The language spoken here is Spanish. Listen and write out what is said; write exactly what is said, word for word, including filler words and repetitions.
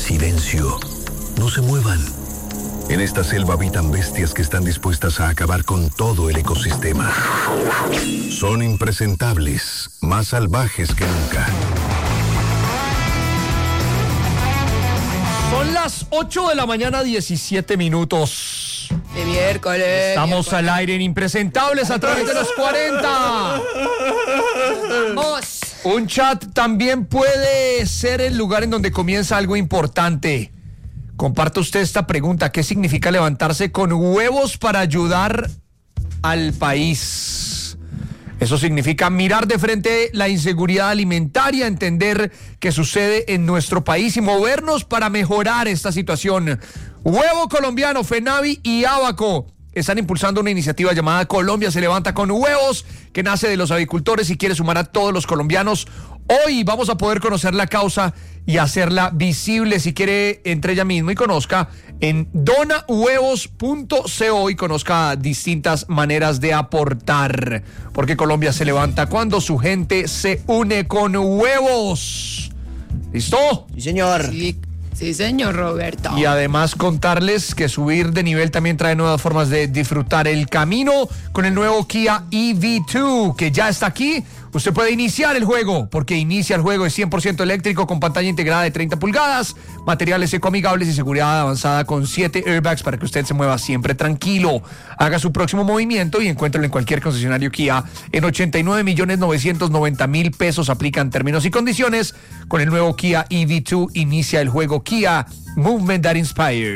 Silencio. No se muevan. En esta selva habitan bestias que están dispuestas a acabar con todo el ecosistema. Son impresentables, más salvajes que nunca. Son las ocho de la mañana, diecisiete minutos. De miércoles. Estamos miércoles. al aire en Impresentables a través de los cuarenta. Vamos. Un chat también puede ser el lugar en donde comienza algo importante. Comparta usted esta pregunta. ¿Qué significa levantarse con huevos para ayudar al país? Eso significa mirar de frente la inseguridad alimentaria, entender qué sucede en nuestro país y movernos para mejorar esta situación. Huevo Colombiano, FENAVI y Abaco están impulsando una iniciativa llamada Colombia se levanta con huevos, que nace de los avicultores y quiere sumar a todos los colombianos. Hoy vamos a poder conocer la causa y hacerla visible. Si quiere, entre ella mismo y conozca en dona huevos punto co y conozca distintas maneras de aportar. Porque Colombia se levanta cuando su gente se une con huevos. ¿Listo? Sí, señor. Sí, sí, señor Roberto. Y además contarles que subir de nivel también trae nuevas formas de disfrutar el camino con el nuevo Kia E V dos, que ya está aquí. Usted puede iniciar el juego, porque inicia el juego, es cien por ciento eléctrico con pantalla integrada de treinta pulgadas, materiales ecoamigables y seguridad avanzada con siete airbags para que usted se mueva siempre tranquilo. Haga su próximo movimiento y encuéntralo en cualquier concesionario Kia en ochenta y nueve millones novecientos noventa mil pesos. Aplican términos y condiciones. Con el nuevo Kia E V dos inicia el juego Kia Movement That Inspires.